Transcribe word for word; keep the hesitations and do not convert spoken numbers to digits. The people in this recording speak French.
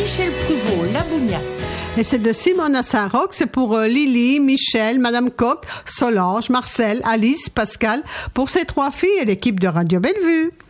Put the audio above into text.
Michel Pruvot, Labougnac. Et c'est de Simone à Saint-Roch, c'est pour euh, Lily, Michel, Madame Coq, Solange, Marcel, Alice, Pascal, pour ces trois filles et l'équipe de Radio Bellevue.